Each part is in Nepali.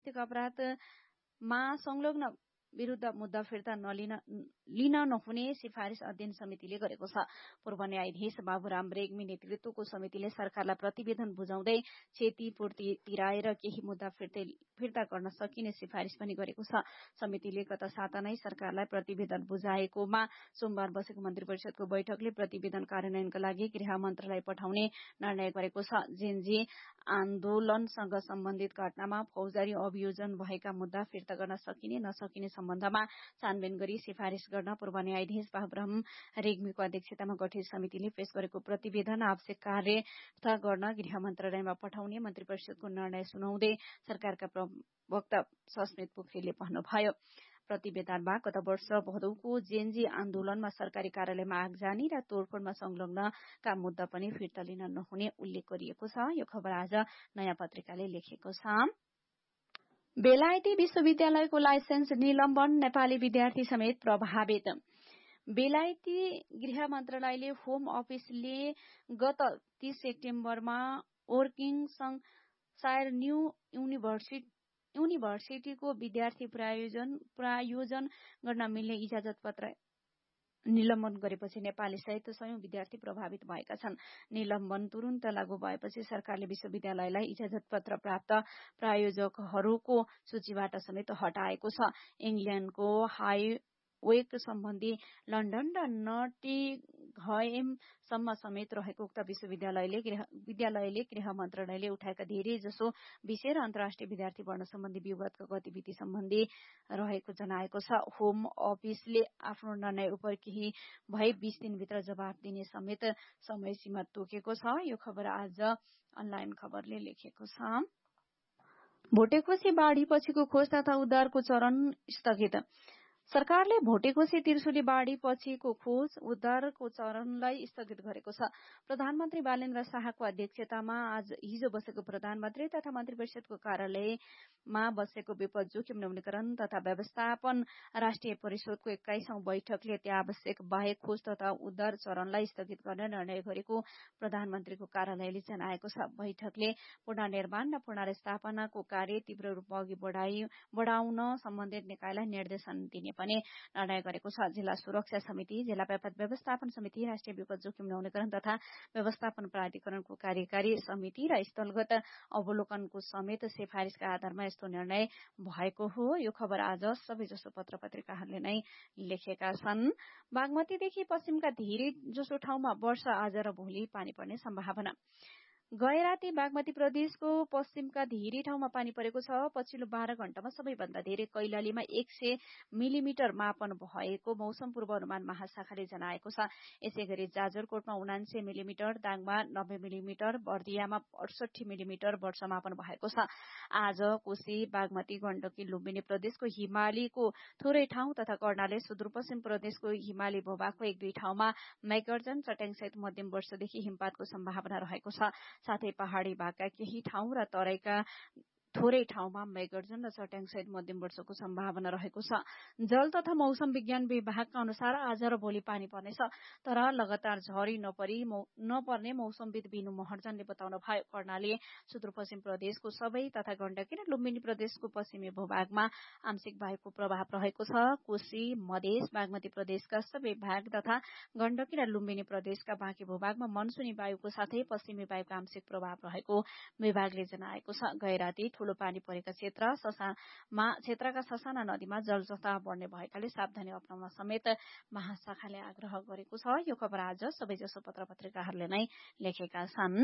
अपराधमा संलग्न विरुद्ध मुद्दा फिर्ता लिन नहुने सिफारिस अध्ययन समितिले गरेको छ। पूर्व न्यायाधीश बाबुराम रेग्मी नेतृत्वको समितिले सरकारलाई प्रतिवेदन बुझाउँदै क्षतिपूर्ति तिराएर केही मुद्दा फिर्ता गर्न सकिने सिफारिस पनि गरेको छ। समितिले गत साता नै सरकारलाई प्रतिवेदन बुझाएकोमा सोमबार बसेको मन्त्री परिषदको बैठकले प्रतिवेदन कार्यान्वयनका लागि गृह मन्त्रालय पठाउने निर्णय गरेको छ। जेनजी आन्दोलनसँग सम्बन्धित घटनामा फौजदारी अभियोजन भएका मुद्दा फिर्ता गर्न सकिने नसकिने सम्बन्धमा छानबिन गरी सिफारिस गर्न पूर्व न्यायाधीश बाबुराम रेग्मीको अध्यक्षतामा गठित समितिले पेश गरेको प्रतिवेदन आवश्यक कार्यवाही गर्न गृह मन्त्रालयमा पठाउने मन्त्री परिषदको निर्णय सुनाउँदै सरकारका प्रवक्ता सस्मित पोखरेलले भन्नुभयो। प्रतिवेदनमा गत वर्ष भदौको जेनजी आन्दोलनमा सरकारी कार्यालयमा आगजनी र तोडफोडमा संलग्नका मुद्दा पनि फिर्ता लिन नहुने उल्लेख गरिएको छ। यो खबर आज नयाँ पत्रिकाले लेखेको छ। बेलायती विश्वविद्यालयको लाइसेन्स निलम्बन, नेपाली विद्यार्थी समेत प्रभावित। बेलायती गृह मन्त्रालयले होम अफिसले गत 30 सेप्टेम्बरमा वर्किङसायर न्यू युनिभर्सिटीको विद्यार्थी प्रायोजन गर्न मिल्ने इजाजत पत्र निलम्बन गरेपछि नेपाली सहित सयौं विद्यार्थी प्रभावित भएका छन्। निलम्बन तुरुन्त लागू भएपछि सरकारले विश्वविद्यालयलाई इजाजत पत्र प्राप्त प्रायोजकहरूको सूचीबाट समेत हटाएको छ। इङ्ल्याण्डको हाइवेक सम्बन्धी लन्डन र नटिघएमसम्म समेत रहेको उक्त विद्यालयले गृह मन्त्रालयले उठाएका धेरै जसो विषय र अन्तर्राष्ट्रिय विद्यार्थी भर्ना सम्बन्धी विवादका गतिविधि सम्बन्धी रहेको जनाएको छ। होम अफिसले आफ्नो निर्णय उप केही भए 20 दिनभित्र जवाफ दिने समेत समय सीमा तोकेको छ। यो खबर आज अनलाइन खबरले लेखेको छ। भोटेकोशी बाढी पछिको खोज तथा उद्धारको चरण स्थगित। सरकारले भोटेकोशी त्रिशुली बाढी पछिको खोज उद्धारको चरणलाई स्थगित गरेको छ। प्रधानमन्त्री बालेन्द्र शाहको अध्यक्षतामा हिजो बसेको प्रधानमन्त्री तथा मन्त्री परिषदको कार्यालयमा बसेको विपद जोखिम न्यूनीकरण तथा व्यवस्थापन राष्ट्रिय परिषदको 21औं बैठकले आवश्यक बाहेक खोज तथा उद्धार चरणलाई स्थगित गर्ने निर्णय गरेको प्रधानमन्त्रीको कार्यालयले जनाएको छ। बैठकले पुनर्निर्माण र पुनर्स्थापनाको कार्य तीव्र रूपमा अघि बढाउन सम्बन्धित निकायलाई निर्देशन दिने पनि निर्णय गरेको छ। जिल्ला सुरक्षा समिति, जिल्ला विपद व्यवस्थापन समिति, राष्ट्रिय विपद जोखिम न्यूनीकरण तथा व्यवस्थापन प्राधिकरणको कार्यकारी समिति र स्थलगत अवलोकनको समेत सिफारिसका आधारमा यस्तो निर्णय भएको हो। यो खबर आज सबैजसो पत्र-पत्रिकाहरूले नै लेखेका छन्। बागमतीदेखि पश्चिमका धेरै जसो ठाउँमा वर्षा आज र भोलि पानी पर्ने सम्भावना। गए राति बागमती प्रदेशको पश्चिमका धेरै ठाउँमा पानी परेको छ। पछिल्लो 12 घण्टामा सबैभन्दा धेरै कैलालीमा 100 मिलिमिटर मापन भएको मौसम पूर्वानुमान महाशाखाले जनाएको छ। यसैगरी जाजरकोटमा 79 मिलिमिटर, दाङमा 90 मिलिमिटर, बर्दियामा 68 मिलिमिटर वर्षा मापन भएको छ। आज कोशी, बागमती, गण्डकी, लुम्बिनी प्रदेशको हिमालीको थोरै ठाउँ तथा कर्णाली सुदूरपश्चिम प्रदेशको हिमाली भूभागको 1-2 ठाउँमा मेघगर्जन, चट्याङसहित मध्यम वर्षादेखि हिमपातको सम्भावना रहेको छ। साथै पहाड़ी भागका केही ठाउँ र तराईका थोरै ठाउँमा मेघगर्जन र चट्याङसहित मध्यम वर्षाको सम्भावना रहेको छ। जल तथा मौसम विज्ञान विभागका अनुसार आज र भोलि पानी पर्नेछ, तर लगातार झरी नपर्ने मौसमविद बिनु महर्जनले बताउनु भयो। कर्णाली सुदूरपश्चिम प्रदेशको सबै तथा गण्डकी र लुम्बिनी प्रदेशको पश्चिमी भूभागमा आंशिक वायुको प्रभाव रहेको छ। कोशी, मधेस, बागमती प्रदेशका सबै भाग तथा गण्डकी र लुम्बिनी प्रदेशका बाँकी भूभागमा मनसुनी वायुको साथै पश्चिमी वायुको आंशिक प्रभाव रहेको विभागले जनाएको छ। गए राति ठूलो पानी परेका क्षेत्रका ससाना नदीमा जलजस्ता बढ्ने भएकाले सावधानी अपनाउन समेत महाशाखाले आग्रह गरेको छ। यो खबर आज सबैजसो पत्र-पत्रिकाहरूले नै लेखेका छन्।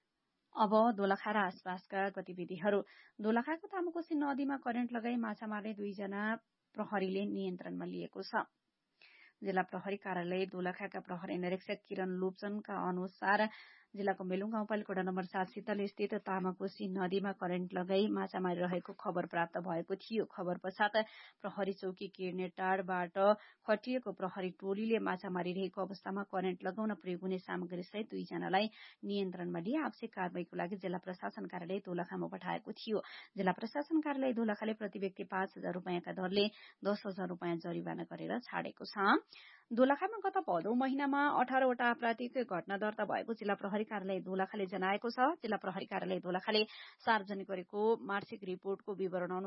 अब दोलखा र आसपासका गतिविधिहरू। दोलखाको तामुकोशी नदीमा करेन्ट लगाई माछा मार्ने 2 जना प्रहरीले नियन्त्रणमा लिएको छ। जिल्ला प्रहरी कार्यालय दोलखाका प्रहरी निरीक्षक किरण लोप्चनका अनुसार जिल्लाको मेलुङ गाउँपालिका वडा नम्बर 7 शीतल स्थित तामाकोशी नदीमा करेन्ट लगाई माछा मारिरहेको खबर प्राप्त भएको थियो। खबर पश्चात प्रहरी चौकी किर्नेटारबाट खटिएको प्रहरी टोलीले माछा मारिरहेको अवस्थामा करेन्ट लगाउन प्रयोग हुने सामग्री सहित 2 जनालाई नियन्त्रणमा लिए आवश्यक कारबाहीको लागि जिल्ला प्रशासन कार्यालय दोलखामा पठाएको थियो। जिल्ला प्रशासन कार्यालय दोलखाले प्रति व्यक्ति 5,000 रुपैयाँका दरले 10,000 रुपैयाँ जरिवाना गरेर छाडेको छ। दोलखामा गत भदौ महिनामा 18 वटा आपराधिक घटना दर्ता भएको जिल्ला प्रहरी कार्यालय दोलखाले जनाएको छ। जिल्ला प्रहरी कार्यालय दोलखाले सार्वजनिक गरेको मासिक रिपोर्टको विवरण